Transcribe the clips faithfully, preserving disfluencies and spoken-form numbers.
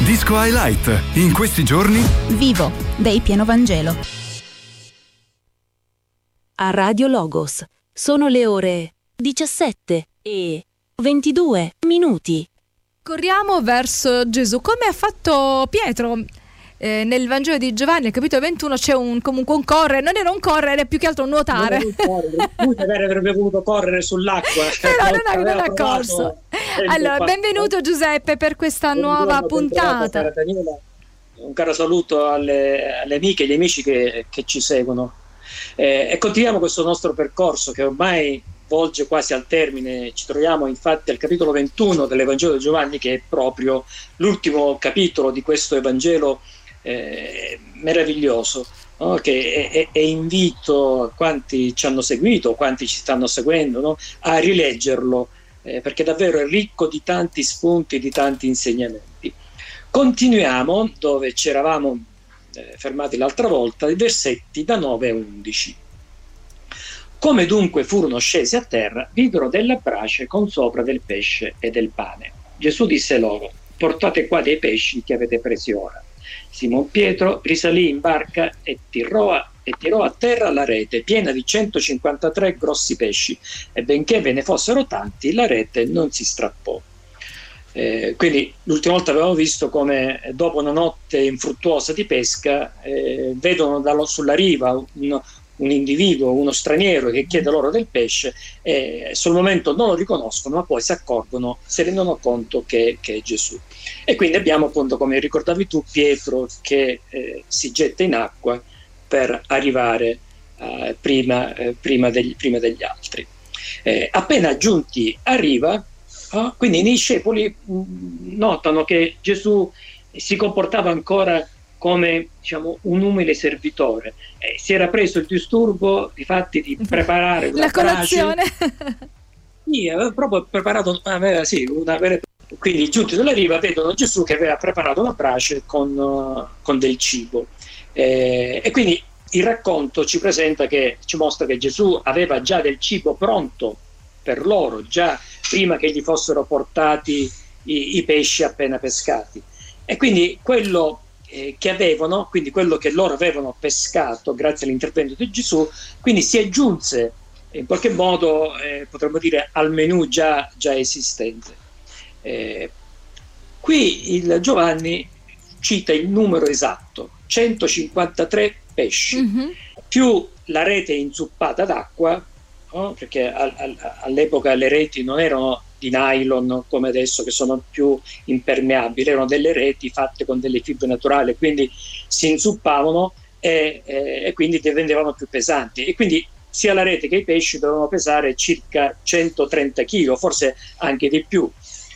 Disco Highlight. In questi giorni Vivo dei Pieno Vangelo. A Radio Logos sono le ore diciassette e ventidue minuti. Corriamo verso Gesù, come ha fatto Pietro. Eh, nel Vangelo di Giovanni, al capitolo ventuno, c'è un, comunque un correre, non era un correre, più che altro un nuotare. Lui avrebbe voluto correre sull'acqua, però non ha, non ha corso. Allora, benvenuto Giuseppe per questa Buongiorno, nuova puntata. Cara Daniela. Un caro saluto alle, alle amiche e agli amici che, che ci seguono. Eh, e continuiamo questo nostro percorso che ormai volge quasi al termine. Ci troviamo infatti al capitolo ventuno dell'Evangelo di Giovanni, che è proprio l'ultimo capitolo di questo Evangelo Eh, meraviglioso, no? Che è, è, è invito quanti ci hanno seguito, quanti ci stanno seguendo, no? A rileggerlo, eh, perché davvero è ricco di tanti spunti, di tanti insegnamenti. Continuiamo dove ci eravamo eh, fermati l'altra volta, i versetti da nove a undici. Come dunque furono scesi a terra, videro della brace con sopra del pesce e del pane. Gesù disse loro: portate qua dei pesci che avete presi ora. Simon Pietro risalì in barca e tirò, a, e tirò a terra la rete piena di centocinquantatré grossi pesci, e benché ve ne fossero tanti, la rete non si strappò. Eh, quindi l'ultima volta avevamo visto come dopo una notte infruttuosa di pesca eh, vedono dallo, sulla riva un, un individuo, uno straniero che chiede loro del pesce, e sul momento non lo riconoscono, ma poi si accorgono, si rendono conto che, che è Gesù. E quindi abbiamo, appunto, come ricordavi tu, Pietro che eh, si getta in acqua per arrivare eh, prima, eh, prima, degli, prima degli altri. Eh, appena giunti a riva, oh, quindi i discepoli mh, notano che Gesù si comportava ancora come, diciamo, un umile servitore. Eh, si era preso il disturbo, difatti, di preparare una la colazione. Sì, aveva proprio preparato, aveva, sì, una vera. Quindi giunti sulla riva vedono Gesù che aveva preparato una brace con, uh, con del cibo. Eh, e quindi il racconto ci presenta che ci mostra che Gesù aveva già del cibo pronto per loro, già prima che gli fossero portati i, i pesci appena pescati. E quindi quello eh, che avevano, quindi quello che loro avevano pescato grazie all'intervento di Gesù, quindi si aggiunse in qualche modo, eh, potremmo dire, al menù già, già esistente. Eh, qui il Giovanni cita il numero esatto, centocinquantatré pesci, mm-hmm. più la rete inzuppata d'acqua, no? Perché al, al, all'epoca le reti non erano di nylon come adesso, che sono più impermeabili, erano delle reti fatte con delle fibre naturali, quindi si inzuppavano e, e, e quindi diventavano più pesanti, e quindi sia la rete che i pesci dovevano pesare circa centotrenta chili, forse anche di più.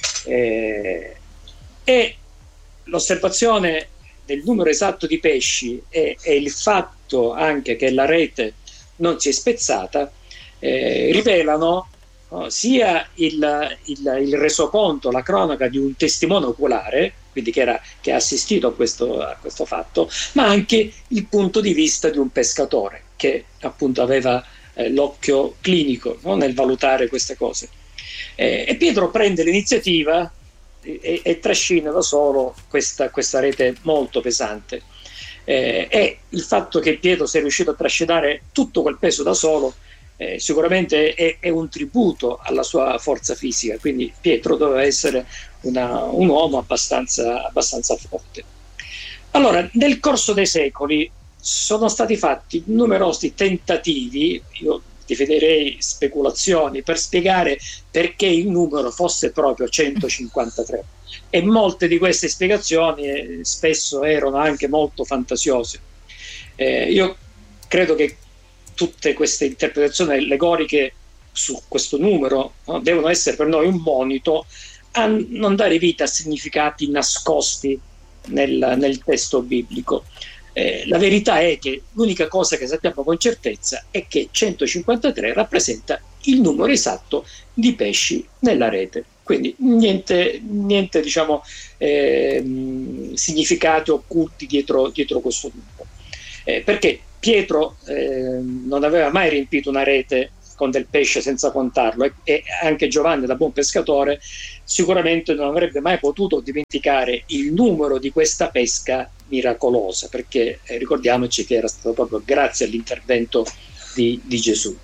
Eh, e l'osservazione del numero esatto di pesci e, e il fatto anche che la rete non si è spezzata eh, rivelano oh, sia il, il, il resoconto, la cronaca di un testimone oculare, quindi che, era, che ha assistito a questo, a questo fatto, ma anche il punto di vista di un pescatore che appunto aveva eh, l'occhio clinico, no, nel valutare queste cose. Eh, e Pietro prende l'iniziativa e, e trascina da solo questa, questa rete molto pesante. Eh, e il fatto che Pietro sia riuscito a trascinare tutto quel peso da solo eh, sicuramente è, è un tributo alla sua forza fisica, quindi Pietro doveva essere una, un uomo abbastanza, abbastanza forte. Allora, nel corso dei secoli sono stati fatti numerosi tentativi, io definirei speculazioni, per spiegare perché il numero fosse proprio centocinquantatré, e molte di queste spiegazioni eh, spesso erano anche molto fantasiose. Eh, io credo che tutte queste interpretazioni allegoriche su questo numero, no, devono essere per noi un monito a non dare vita a significati nascosti nel, nel testo biblico. Eh, la verità è che l'unica cosa che sappiamo con certezza è che centocinquantatré rappresenta il numero esatto di pesci nella rete, quindi niente, niente diciamo, eh, significati occulti dietro, dietro questo numero. Eh, perché Pietro eh, non aveva mai riempito una rete con del pesce senza contarlo, e, e anche Giovanni, da buon pescatore, sicuramente non avrebbe mai potuto dimenticare il numero di questa pesca miracolosa, perché eh, ricordiamoci che era stato proprio grazie all'intervento di, di Gesù.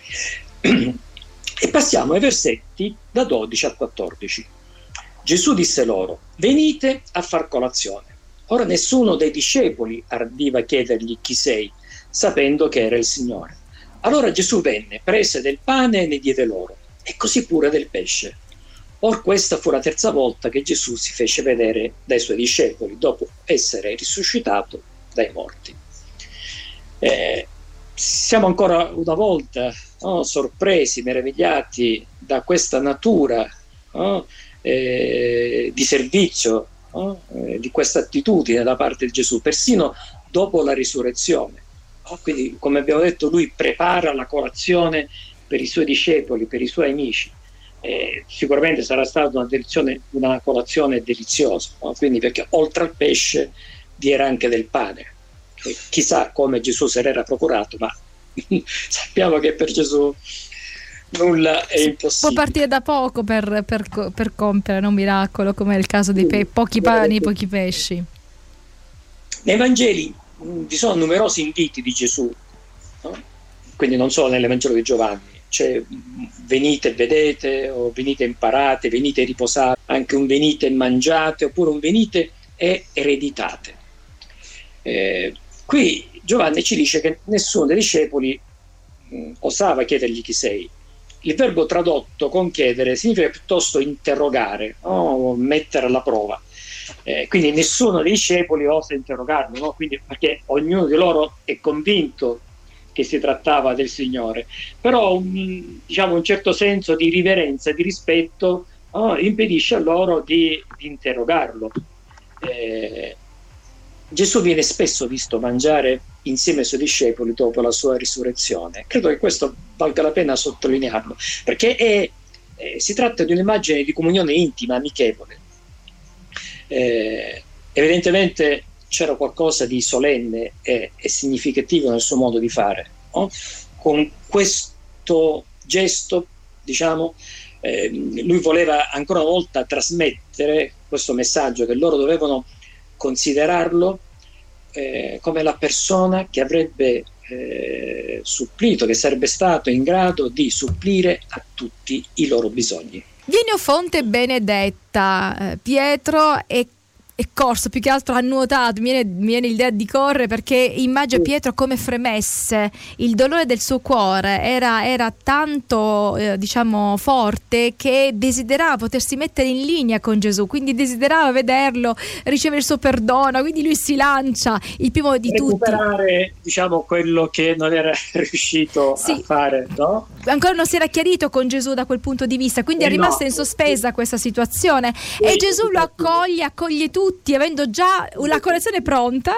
E passiamo ai versetti da dodici a quattordici. Gesù disse loro: venite a far colazione. Ora nessuno dei discepoli ardiva chiedergli chi sei, sapendo che era il Signore. Allora Gesù venne, prese del pane e ne diede loro, e così pure del pesce. Or questa fu la terza volta che Gesù si fece vedere dai suoi discepoli, dopo essere risuscitato dai morti. Eh, siamo ancora una volta oh, sorpresi, meravigliati da questa natura oh, eh, di servizio, oh, eh, di questa attitudine da parte di Gesù, persino dopo la risurrezione. Oh, quindi, come abbiamo detto, lui prepara la colazione per i suoi discepoli, per i suoi amici. Eh, sicuramente sarà stata una, delizione, una colazione deliziosa, no? Quindi, perché oltre al pesce vi era anche del pane. E chissà come Gesù se l'era procurato, ma sappiamo che per Gesù nulla è impossibile. Può partire da poco per, per, per compiere un miracolo, come è il caso dei pe- pochi pani e pochi pesci. Nei Vangeli vi sono numerosi inviti di Gesù, no? Quindi non solo nell'Evangelo di Giovanni, cioè venite e vedete, o venite e imparate, venite e riposate, anche un venite e mangiate, oppure un venite e ereditate. Eh, qui Giovanni ci dice che nessuno dei discepoli mh, osava chiedergli chi sei. Il verbo tradotto con chiedere significa piuttosto interrogare, o mettere alla prova. Eh, quindi nessuno dei discepoli osa interrogarlo, no? Quindi, perché ognuno di loro è convinto che si trattava del Signore, però un, diciamo, un certo senso di riverenza, di rispetto oh, impedisce a loro di, di interrogarlo. Eh, Gesù viene spesso visto mangiare insieme ai suoi discepoli dopo la sua risurrezione. Credo che questo valga la pena sottolinearlo, perché è, eh, si tratta di un'immagine di comunione intima, amichevole. Eh, evidentemente c'era qualcosa di solenne e, e significativo nel suo modo di fare, no? Con questo gesto, diciamo, eh, lui voleva ancora una volta trasmettere questo messaggio, che loro dovevano considerarlo eh, come la persona che avrebbe eh, supplito, che sarebbe stato in grado di supplire a tutti i loro bisogni. Vieni o fonte benedetta, eh, Pietro è, è corso, più che altro ha nuotato, mi viene, mi viene l'idea di correre, perché immagino Pietro come fremesse, il dolore del suo cuore era, era tanto eh, diciamo forte, che desiderava potersi mettere in linea con Gesù, quindi desiderava vederlo, ricevere il suo perdono, quindi lui si lancia, il primo di recuperare, tutti, diciamo, quello che non era riuscito sì. a fare, no? Ancora non si era chiarito con Gesù da quel punto di vista, quindi eh è rimasta no. in sospesa questa situazione, sì, e Gesù lo accoglie, accoglie tutti, avendo già la colazione pronta.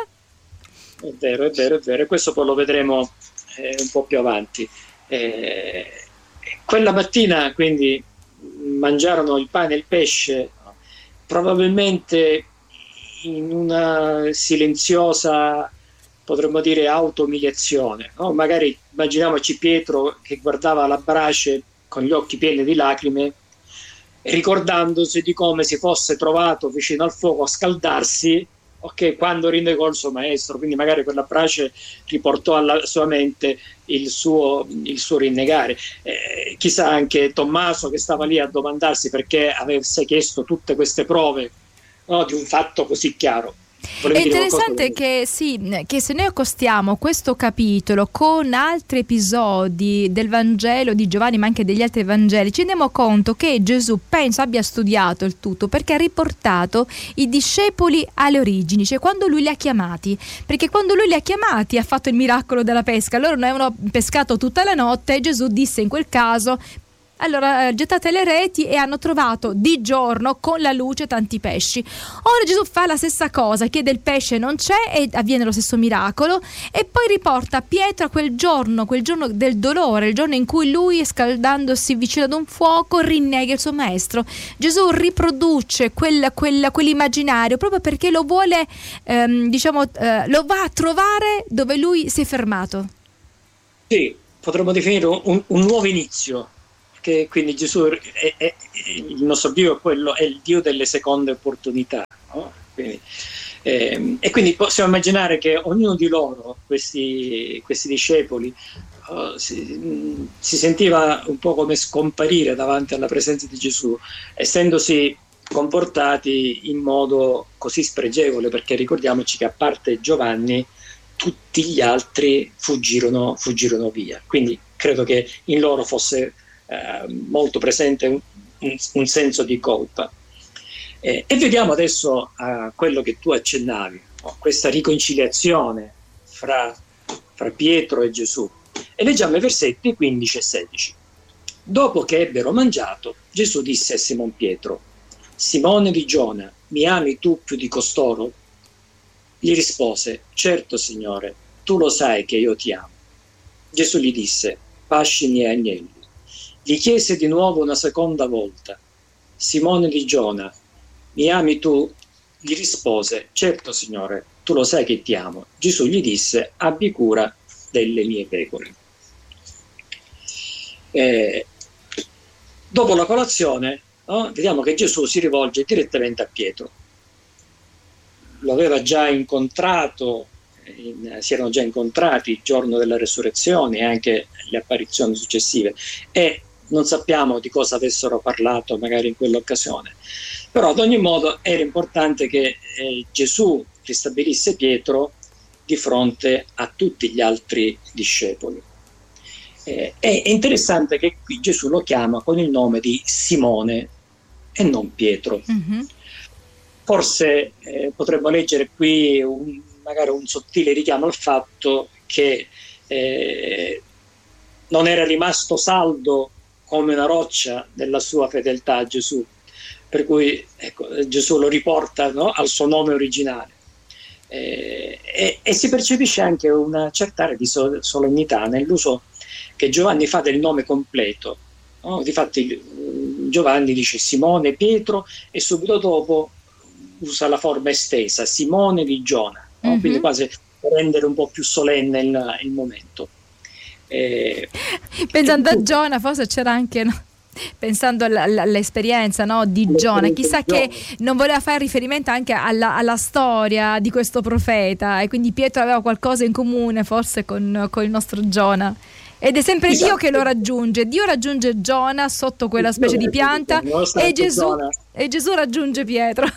È vero, è vero, è vero, e questo poi lo vedremo eh, un po' più avanti. Eh, quella mattina quindi mangiarono il pane e il pesce, probabilmente in una silenziosa, potremmo dire, auto-umiliazione, no? Magari immaginiamoci Pietro che guardava la brace con gli occhi pieni di lacrime, ricordandosi di come si fosse trovato vicino al fuoco a scaldarsi, ok, quando rinnegò il suo maestro. Quindi magari quella brace riportò alla sua mente il suo, il suo rinnegare. Eh, chissà anche Tommaso, che stava lì a domandarsi perché avesse chiesto tutte queste prove, no, di un fatto così chiaro. È interessante che, sì, che se noi accostiamo questo capitolo con altri episodi del Vangelo di Giovanni, ma anche degli altri Vangeli, ci rendiamo conto che Gesù penso abbia studiato il tutto, perché ha riportato i discepoli alle origini, cioè quando lui li ha chiamati, perché quando lui li ha chiamati ha fatto il miracolo della pesca. Loro non avevano pescato tutta la notte e Gesù disse in quel caso: allora gettate le reti, e hanno trovato di giorno con la luce tanti pesci. Ora Gesù fa la stessa cosa, chiede il pesce, non c'è, e avviene lo stesso miracolo, e poi riporta Pietro a quel giorno, quel giorno del dolore, il giorno in cui lui, scaldandosi vicino ad un fuoco, rinnega il suo maestro. Gesù riproduce quel, quel, quell'immaginario proprio perché lo vuole, ehm, diciamo, eh, lo va a trovare dove lui si è fermato. Sì. potremmo definire un, un nuovo inizio, che quindi Gesù è, è, il nostro Dio è, quello, è il Dio delle seconde opportunità, no? Quindi, eh, e quindi possiamo immaginare che ognuno di loro, questi, questi discepoli, uh, si, si sentiva un po' come scomparire davanti alla presenza di Gesù, essendosi comportati in modo così spregevole, perché ricordiamoci che a parte Giovanni tutti gli altri fuggirono, fuggirono via. Quindi credo che in loro fosse eh, molto presente un, un, un senso di colpa. Eh, e vediamo adesso a quello che tu accennavi, no? Questa riconciliazione fra, fra Pietro e Gesù. E leggiamo i versetti quindici e sedici. Dopo che ebbero mangiato, Gesù disse a Simon Pietro: Simone di Giona, mi ami tu più di costoro? Gli rispose: certo, Signore, tu lo sai che io ti amo. Gesù gli disse: pasci i miei agnelli. Gli chiese di nuovo una seconda volta: Simone di Giona, mi ami tu? Gli rispose: certo, Signore, tu lo sai che ti amo. Gesù gli disse: abbi cura delle mie pecore. Eh, dopo la colazione, no, vediamo che Gesù si rivolge direttamente a Pietro. Lo aveva già incontrato, in, si erano già incontrati il giorno della resurrezione e anche le apparizioni successive, e non sappiamo di cosa avessero parlato magari in quell'occasione, però ad ogni modo era importante che eh, Gesù ristabilisse Pietro di fronte a tutti gli altri discepoli. Eh, è interessante che qui Gesù lo chiama con il nome di Simone e non Pietro. Mm-hmm. Forse eh, potremmo leggere qui un, magari un sottile richiamo al fatto che eh, non era rimasto saldo come una roccia della sua fedeltà a Gesù, per cui ecco, Gesù lo riporta, no, al suo nome originale. Eh, e, e si percepisce anche una certa area di so- solennità nell'uso che Giovanni fa del nome completo, no? Difatti Giovanni dice Simone Pietro e subito dopo usa la forma estesa, Simone di Giona, no? Mm-hmm. Quindi quasi per rendere un po' più solenne il, il momento. Eh, Pensando a Giona, forse c'era anche, no? Pensando all'esperienza, no, di Giona, chissà che non voleva fare riferimento anche alla, alla storia di questo profeta, e quindi Pietro aveva qualcosa in comune forse con, con il nostro Giona. Ed è sempre esatto. Dio che lo raggiunge. Dio raggiunge Giona sotto quella specie di pianta e Gesù, e Gesù raggiunge Pietro.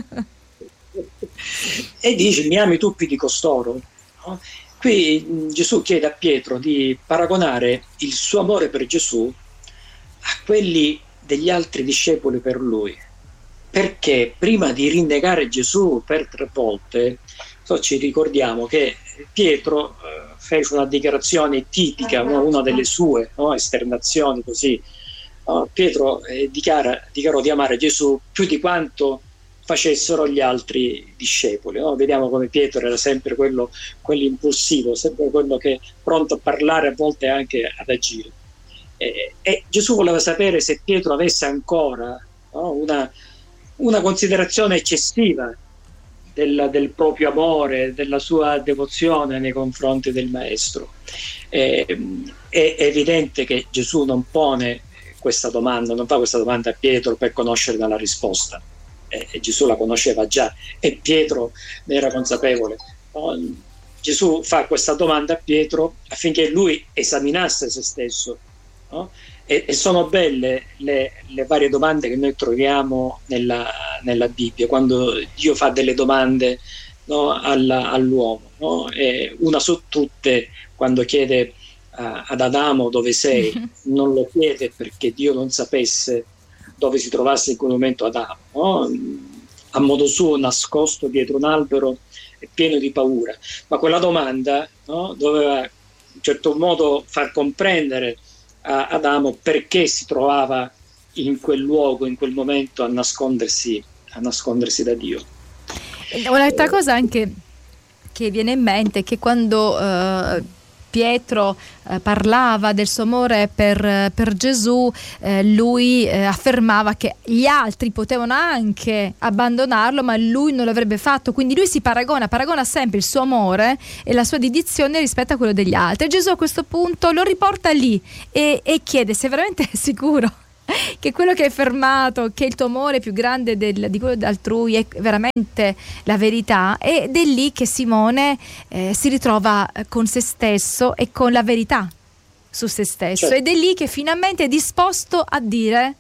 E dice: mi ami tu più di costoro? No? Qui Gesù chiede a Pietro di paragonare il suo amore per Gesù a quelli degli altri discepoli per lui, perché prima di rinnegare Gesù per tre volte, so, ci ricordiamo che Pietro eh, fece una dichiarazione tipica, no? Una delle sue, no? esternazioni così. No? Pietro eh, dichiara, dichiarò di amare Gesù più di quanto facessero gli altri discepoli. No? Vediamo come Pietro era sempre quello, quello impulsivo, sempre quello che è pronto a parlare, a volte anche ad agire. E, e Gesù voleva sapere se Pietro avesse ancora, no? una, una considerazione eccessiva del, del proprio amore, della sua devozione nei confronti del Maestro. E, è evidente che Gesù non pone questa domanda, non fa questa domanda a Pietro per conoscere dalla risposta. E Gesù la conosceva già e Pietro ne era consapevole. Gesù fa questa domanda a Pietro affinché lui esaminasse se stesso, no? e, e sono belle le, le varie domande che noi troviamo nella, nella Bibbia, quando Dio fa delle domande, no, alla, all'uomo, no? E una su tutte, quando chiede uh, ad Adamo dove sei, non lo chiede perché Dio non sapesse dove si trovasse in quel momento Adamo, no? A modo suo nascosto dietro un albero e pieno di paura, ma quella domanda, no, doveva in certo modo far comprendere a Adamo perché si trovava in quel luogo, in quel momento, a nascondersi, a nascondersi da Dio. Un'altra cosa anche che viene in mente è che quando uh, Pietro eh, parlava del suo amore per, per Gesù, eh, lui eh, affermava che gli altri potevano anche abbandonarlo, ma lui non l'avrebbe fatto. Quindi lui si paragona, paragona sempre il suo amore e la sua dedizione rispetto a quello degli altri. E Gesù a questo punto lo riporta lì e, e chiede se veramente è sicuro che quello che hai fermato, che il tuo amore più grande del, di quello altrui è veramente la verità. Ed è lì che Simone eh, si ritrova con se stesso e con la verità su se stesso, certo. Ed è lì che finalmente è disposto a dire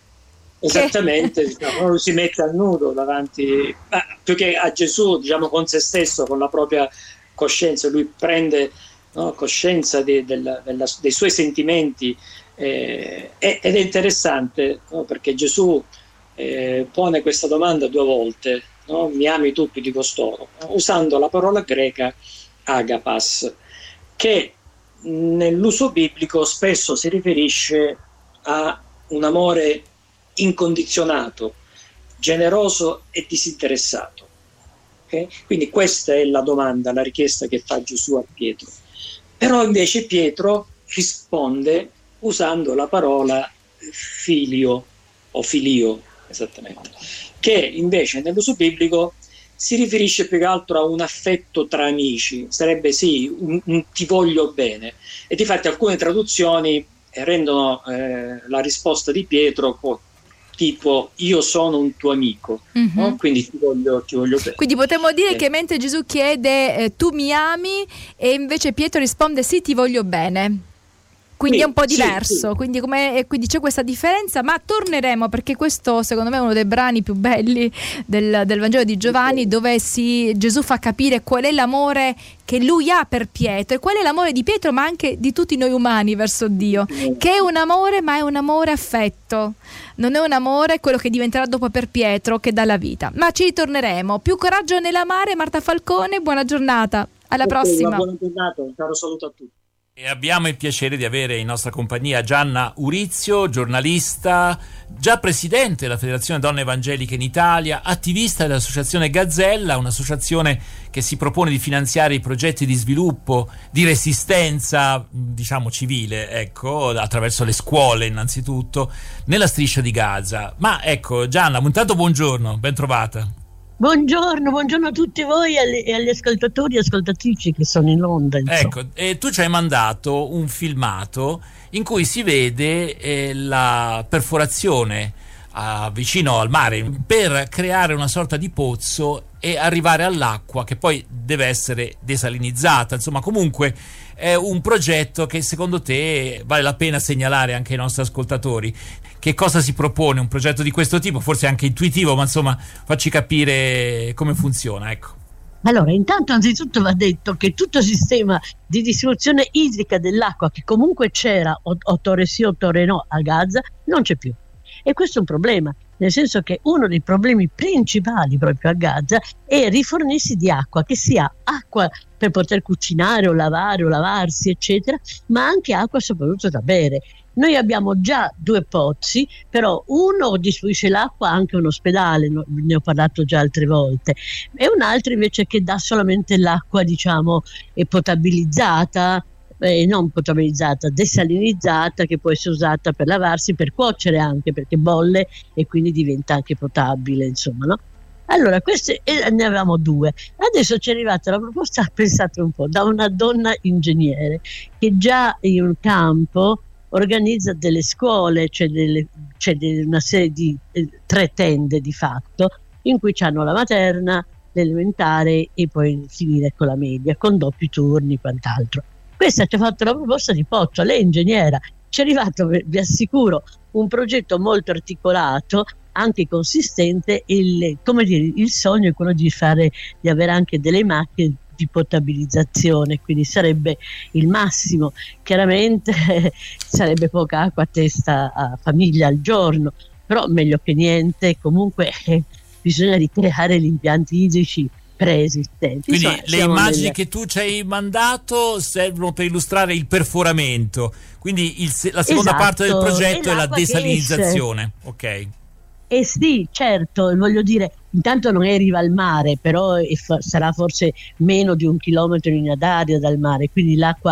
esattamente che... diciamo, si mette a nudo davanti, ma più che a Gesù, diciamo con se stesso, con la propria coscienza. Lui prende, no, coscienza di, della, della, dei suoi sentimenti. Eh, ed è interessante, no? Perché Gesù eh, pone questa domanda due volte, no? Mi ami tu più di costoro, usando la parola greca agapas, che nell'uso biblico spesso si riferisce a un amore incondizionato, generoso e disinteressato. Okay? Quindi questa è la domanda, la richiesta che fa Gesù a Pietro. Però invece Pietro risponde usando la parola filio o filio, esattamente, che invece nell'uso biblico si riferisce più che altro a un affetto tra amici, sarebbe sì, un, un ti voglio bene. E difatti alcune traduzioni rendono eh, la risposta di Pietro tipo io sono un tuo amico, mm-hmm. no? Quindi ti voglio, ti voglio bene. Quindi potremmo dire eh. che mentre Gesù chiede eh, tu mi ami, e invece Pietro risponde sì, ti voglio bene. Quindi sì, è un po' diverso, sì, sì. Quindi, come, quindi c'è questa differenza, ma torneremo, perché questo secondo me è uno dei brani più belli del, del Vangelo di Giovanni, sì. Dove si, Gesù fa capire qual è l'amore che lui ha per Pietro e qual è l'amore di Pietro, ma anche di tutti noi umani verso Dio, sì. Che è un amore, ma è un amore affetto, non è un amore quello che diventerà dopo per Pietro, che dà la vita. Ma ci ritorneremo. Più coraggio nell'amare. Marta Falcone, buona giornata, alla okay, prossima. Buona giornata, un caro saluto a tutti. E abbiamo il piacere di avere in nostra compagnia Gianna Urizio, giornalista, già presidente della Federazione Donne Evangeliche in Italia, attivista dell'associazione Gazzella, un'associazione che si propone di finanziare i progetti di sviluppo, di resistenza, diciamo civile, ecco, attraverso le scuole innanzitutto, nella striscia di Gaza. Ma ecco, Gianna, intanto buongiorno, ben trovata. Buongiorno, buongiorno a tutti voi e agli ascoltatori e ascoltatrici che sono in onda. Insomma. Ecco, e tu ci hai mandato un filmato in cui si vede eh, la perforazione ah, vicino al mare per creare una sorta di pozzo e arrivare all'acqua che poi deve essere desalinizzata. Insomma, comunque è un progetto che secondo te vale la pena segnalare anche ai nostri ascoltatori. Che cosa si propone un progetto di questo tipo? Forse anche intuitivo, ma insomma facci capire come funziona, ecco. Allora, intanto anzitutto va detto che tutto il sistema di distribuzione idrica dell'acqua che comunque c'era, otto ore sì, otto ore no, a Gaza, non c'è più. E questo è un problema, nel senso che uno dei problemi principali proprio a Gaza è rifornirsi di acqua, che sia acqua per poter cucinare o lavare o lavarsi, eccetera, ma anche acqua soprattutto da bere. Noi abbiamo già due pozzi, però uno distribuisce l'acqua anche a un ospedale, ne ho parlato già altre volte, e un altro invece che dà solamente l'acqua, diciamo, potabilizzata, eh, non potabilizzata, desalinizzata, che può essere usata per lavarsi, per cuocere anche, perché bolle e quindi diventa anche potabile, insomma, no? Allora, queste eh, ne avevamo due. Adesso ci è arrivata la proposta, pensate un po', da una donna ingegnere che già in un campo organizza delle scuole, c'è, delle, c'è delle, una serie di eh, tre tende di fatto, in cui c'hanno la materna, l'elementare e poi finire con la media, con doppi turni e quant'altro. Questa ci ha fatto la proposta di pozzo, lei è ingegnera, ci è arrivato, vi assicuro, un progetto molto articolato, anche consistente, il, come dire, il sogno è quello di fare, di avere anche delle macchine di potabilizzazione, quindi sarebbe il massimo. Chiaramente sarebbe poca acqua a testa a famiglia al giorno, però meglio che niente. Comunque eh, bisogna ricreare gli impianti idrici preesistenti. Quindi Insomma, le immagini nelle... che tu ci hai mandato servono per illustrare il perforamento, quindi il, la seconda esatto, parte del progetto è la desalinizzazione. Ok. Eh sì, certo, voglio dire, intanto non è riva al mare, però fa- sarà forse meno di un chilometro in linea d'aria dal mare, quindi l'acqua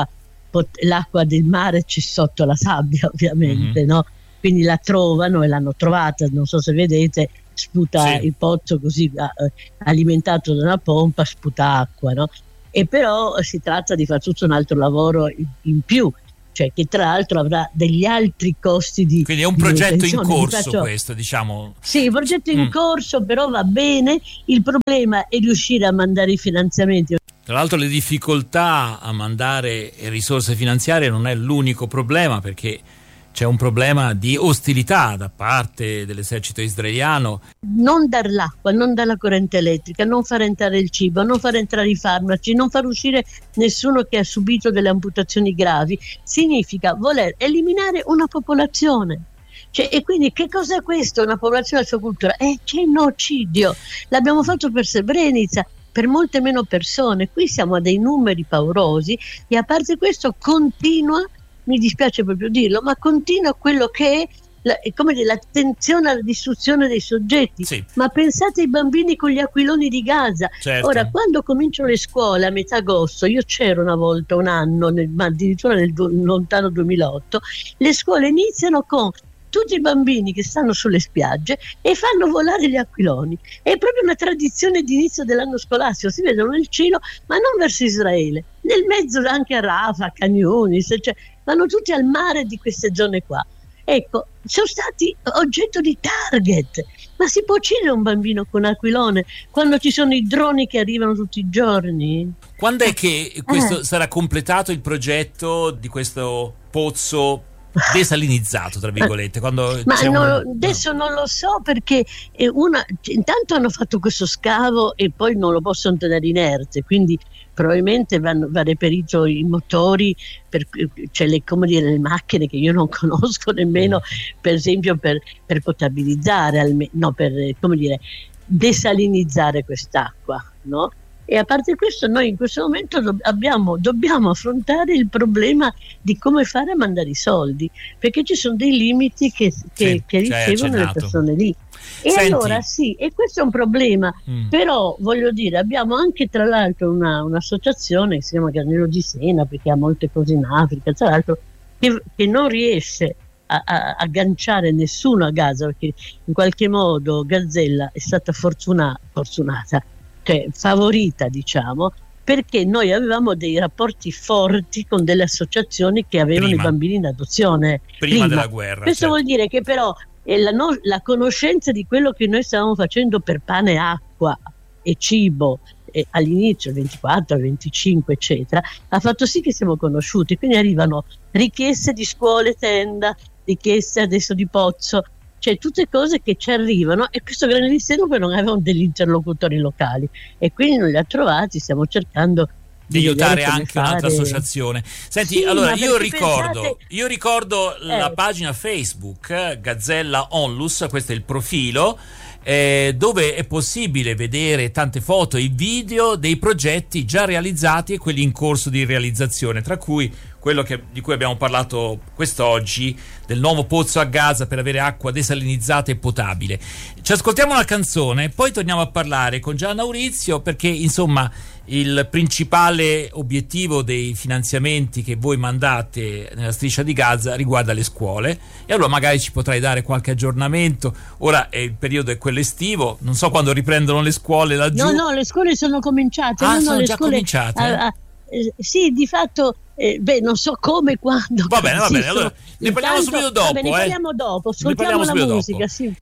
pot- l'acqua del mare c'è sotto la sabbia, ovviamente, Mhm. no? Quindi la trovano e l'hanno trovata, non so se vedete, sputa Sì. il pozzo così eh, alimentato da una pompa, sputa acqua, no? E però si tratta di fare tutto un altro lavoro in, in più, cioè che tra l'altro avrà degli altri costi di Quindi è un di progetto in manutenzione. Vi corso faccio- questo, diciamo. Sì, il progetto è in Mm. corso, però va bene. Il problema è riuscire a mandare i finanziamenti. Tra l'altro le difficoltà a mandare risorse finanziarie non è l'unico problema, perché c'è un problema di ostilità da parte dell'esercito israeliano. Non dar l'acqua, non dar la corrente elettrica, non far entrare il cibo, non far entrare i farmaci, non far uscire nessuno che ha subito delle amputazioni gravi, significa voler eliminare una popolazione. Cioè, e quindi che cos'è questo? Una popolazione, la sua cultura? È genocidio. L'abbiamo fatto per Srebrenica, per molte meno persone. Qui siamo a dei numeri paurosi e a parte questo continua, mi dispiace proprio dirlo, ma continua quello che è la, è come dire, l'attenzione alla distruzione dei soggetti. Sì, Ma pensate ai bambini con gli aquiloni di Gaza. certo. Ora, quando cominciano le scuole a metà agosto, io c'ero una volta, un anno, nel- ma addirittura nel du- lontano duemilaotto, le scuole iniziano con tutti i bambini che stanno sulle spiagge e fanno volare gli aquiloni. È proprio una tradizione di inizio dell'anno scolastico, si vedono nel cielo, ma non verso Israele, nel mezzo anche a Rafah, a Khan Yunis, cioè vanno tutti al mare di queste zone qua. Ecco, sono stati oggetto di target. Ma si può uccidere un bambino con aquilone quando ci sono i droni che arrivano tutti i giorni? Quando è che questo Eh. sarà completato il progetto di questo pozzo desalinizzato, tra virgolette? Quando Ma c'è un- non- no. adesso non lo so, perché è una, intanto hanno fatto questo scavo e poi non lo possono tenere inerte, quindi probabilmente vanno, va reperito i motori, per, cioè le, come dire, le macchine che io non conosco nemmeno, per esempio per, per potabilizzare, alme- no, per come dire, desalinizzare quest'acqua, no? E a parte questo, noi in questo momento do- abbiamo, dobbiamo affrontare il problema di come fare a mandare i soldi, perché ci sono dei limiti che, che, Sì, che ci hai ricevono le accennato. persone lì. E Senti. allora sì, e questo è un problema, Mm. però voglio dire, abbiamo anche tra l'altro una, un'associazione che si chiama Granello di Sena, perché ha molte cose in Africa, tra l'altro, che, che non riesce a, a agganciare nessuno a Gaza, perché in qualche modo Gazzella è stata fortuna- fortunata, cioè favorita, diciamo, perché noi avevamo dei rapporti forti con delle associazioni che avevano Prima. i bambini in adozione Prima della guerra, Questo certo. vuol dire che però è la, no- la conoscenza di quello che noi stavamo facendo per pane, acqua e cibo eh, all'inizio, il ventiquattro, il venticinque eccetera, ha fatto sì che siamo conosciuti, quindi arrivano richieste di scuole tenda, richieste adesso di pozzo, cioè tutte cose che ci arrivano, e questo Granello di Sena poi non avevano degli interlocutori locali e quindi non li ha trovati, stiamo cercando di di aiutare vedere come anche un'altra fare. associazione. Senti, Sì, allora ma io perché ricordo, pensate- io ricordo la Eh. pagina Facebook eh, Gazzella Onlus, questo è il profilo, eh, dove è possibile vedere tante foto e video dei progetti già realizzati e quelli in corso di realizzazione, tra cui quello che, di cui abbiamo parlato quest'oggi, del nuovo pozzo a Gaza per avere acqua desalinizzata e potabile. Ci ascoltiamo una canzone, poi torniamo a parlare con Gian Maurizio, perché insomma il principale obiettivo dei finanziamenti che voi mandate nella striscia di Gaza riguarda le scuole, e allora magari ci potrai dare qualche aggiornamento. Ora è il periodo è quello estivo, non so quando riprendono le scuole laggiù. No, no, le scuole sono cominciate. Ah, no, no, sono le già scuole, cominciate? ah, ah, eh, sì, di fatto, eh, beh, non so come, quando. Va bene, va Sì, bene, sono- allora ne parliamo intanto- subito dopo, vabbè, ne eh. parliamo dopo, Ne ascoltiamo parliamo la subito musica, dopo. sì.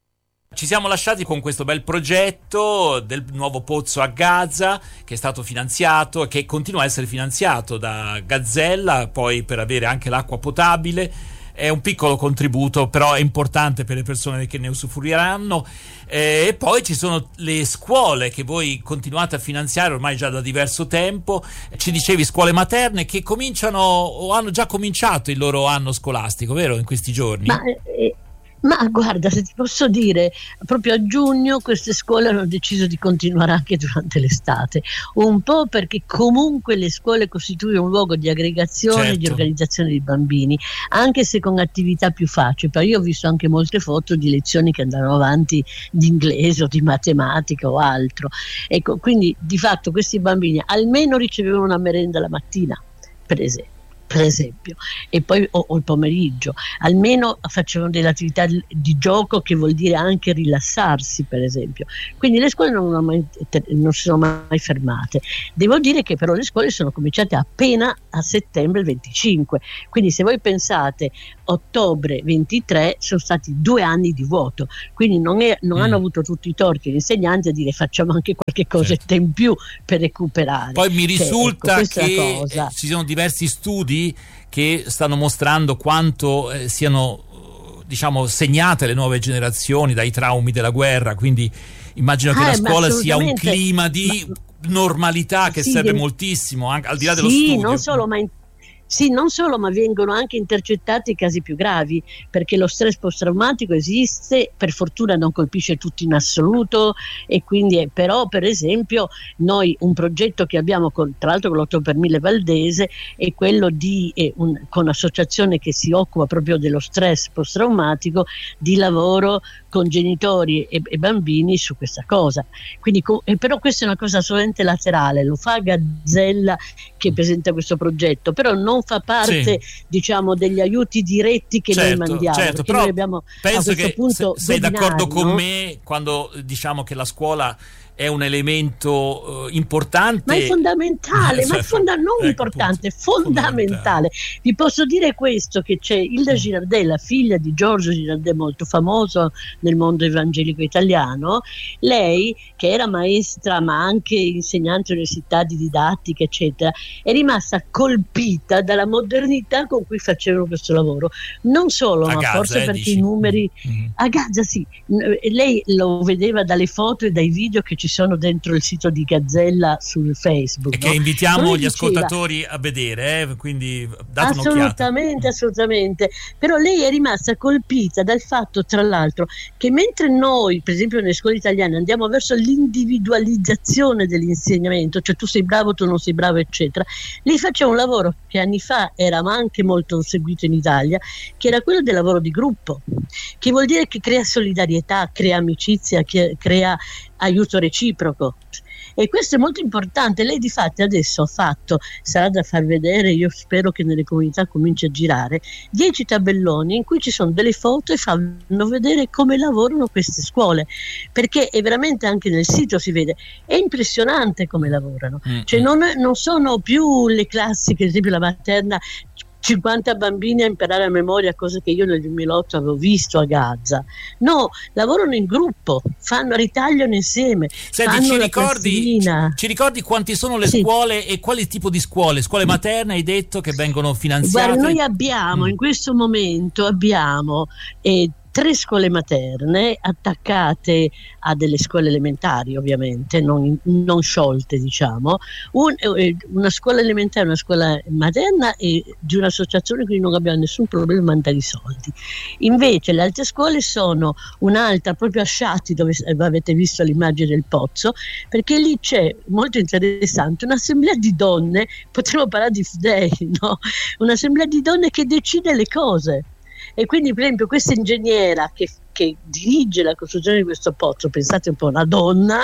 Ci siamo lasciati con questo bel progetto del nuovo pozzo a Gaza, che è stato finanziato e che continua a essere finanziato da Gazzella, poi per avere anche l'acqua potabile. È un piccolo contributo, però è importante per le persone che ne usufruiranno. Eh, e poi ci sono le scuole che voi continuate a finanziare ormai già da diverso tempo. Ci dicevi scuole materne che cominciano o hanno già cominciato il loro anno scolastico, vero, in questi giorni? Ma, eh, ma guarda, se ti posso dire, proprio a giugno queste scuole hanno deciso di continuare anche durante l'estate, un po' perché comunque le scuole costituiscono un luogo di aggregazione, Certo. di organizzazione dei bambini, anche se con attività più facili. Però io ho visto anche molte foto di lezioni che andavano avanti di inglese o di matematica o altro. Ecco, quindi di fatto questi bambini almeno ricevevano una merenda la mattina, per esempio. per esempio, e poi o, o il pomeriggio, almeno facevano delle attività di gioco, che vuol dire anche rilassarsi, per esempio. Quindi le scuole non, hanno mai, non si sono mai fermate. Devo dire che però le scuole sono cominciate appena a settembre il venticinque, quindi se voi pensate ottobre ventitré sono stati due anni di vuoto, quindi non, è, non mm. hanno avuto tutti i torti gli insegnanti a dire facciamo anche qualche cosetta certo. in più per recuperare. Poi mi risulta cioè, ecco, che eh, ci sono diversi studi che stanno mostrando quanto eh, siano diciamo segnate le nuove generazioni dai traumi della guerra, quindi immagino che ah, la scuola sia un clima di ma, normalità che sì, serve moltissimo anche al di là dello sì, studio. Non solo, ma in Sì, non solo, ma vengono anche intercettati i casi più gravi, perché lo stress post-traumatico esiste, per fortuna non colpisce tutti in assoluto, e quindi è, però per esempio noi un progetto che abbiamo con, tra l'altro con l'otto per mille Valdese è quello di eh, un, con un'associazione che si occupa proprio dello stress post-traumatico, di lavoro con genitori e, e bambini su questa cosa. Quindi, co- e però questa è una cosa solamente laterale, lo fa Gazzella che presenta questo progetto, però non fa parte sì. diciamo degli aiuti diretti che certo, noi mandiamo, certo, però noi abbiamo, penso che punto, se, sei d'accordo con no? me quando diciamo che la scuola è un elemento uh, importante, ma è fondamentale, ma è fonda- non ecco, importante, è fondamentale. fondamentale. Vi posso dire questo, che c'è Hilda Girardet, la figlia di Giorgio Girardet, molto famoso nel mondo evangelico italiano. Lei, che era maestra ma anche insegnante all'università di didattica eccetera, è rimasta colpita dalla modernità con cui facevano questo lavoro, non solo a ma Gaza, forse eh, perché dici. i numeri mm-hmm. a Gaza sì, lei lo vedeva dalle foto e dai video che ci sono dentro il sito di Gazzella sul Facebook, e no? che invitiamo gli diceva, ascoltatori a vedere, eh? Quindi date assolutamente, un'occhiata. assolutamente. Però lei è rimasta colpita dal fatto, tra l'altro, che mentre noi, per esempio nelle scuole italiane, andiamo verso l'individualizzazione dell'insegnamento, cioè tu sei bravo, tu non sei bravo, eccetera, lei faceva un lavoro che anni fa era anche molto seguito in Italia, che era quello del lavoro di gruppo, che vuol dire che crea solidarietà, crea amicizia, che crea aiuto reciproco, e questo è molto importante. Lei difatti adesso ha fatto, sarà da far vedere, io spero che nelle comunità cominci a girare, dieci tabelloni in cui ci sono delle foto e fanno vedere come lavorano queste scuole, perché è veramente, anche nel sito si vede, è impressionante come lavorano, mm-hmm. cioè non, non sono più le classiche, ad esempio la materna, cinquanta bambini a imparare a memoria, cosa che io nel duemilaotto avevo visto a Gaza. No, lavorano in gruppo, fanno, ritagliano insieme. Senti, fanno ci la ricordi, ci ricordi quanti sono le sì. scuole e quali tipo di scuole? Scuole materne hai detto che vengono finanziate? Guarda, noi abbiamo, mm. in questo momento abbiamo eh, tre scuole materne attaccate a delle scuole elementari, ovviamente non, non sciolte, diciamo, Un, una scuola elementare, una scuola materna e di un'associazione, quindi non abbiamo nessun problema a mandare i soldi. Invece le altre scuole sono un'altra proprio a Sciatti, dove avete visto l'immagine del pozzo, perché lì c'è, molto interessante, un'assemblea di donne, potremmo parlare di F D E I, no? Un'assemblea di donne che decide le cose. E quindi per esempio questa ingegnera che, che dirige la costruzione di questo pozzo, pensate un po', una donna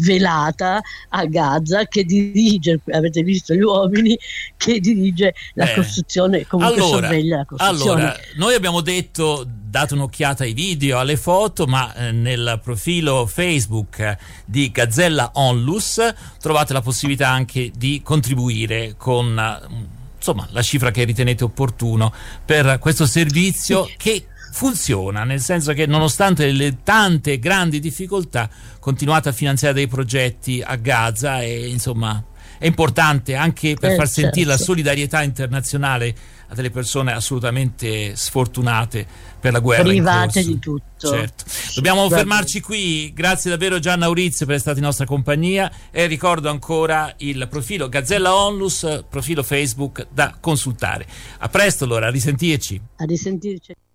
velata a Gaza che dirige, avete visto gli uomini, che dirige la eh, costruzione, comunque allora, sorveglia la costruzione. Allora, noi abbiamo detto, date un'occhiata ai video, alle foto, ma eh, nel profilo Facebook di Gazzella Onlus trovate la possibilità anche di contribuire con insomma la cifra che ritenete opportuno per questo servizio che funziona, nel senso che nonostante le tante grandi difficoltà continuate a finanziare dei progetti a Gaza, e insomma è importante anche per eh, far sentire certo. la solidarietà internazionale a delle persone assolutamente sfortunate per la guerra private in corso. Di tutto. Certo. Dobbiamo Guarda. fermarci qui. Grazie davvero Gianna Aurizio per essere stata in nostra compagnia, e ricordo ancora il profilo Gazzella Onlus, profilo Facebook da consultare. A presto allora, a risentirci. A risentirci.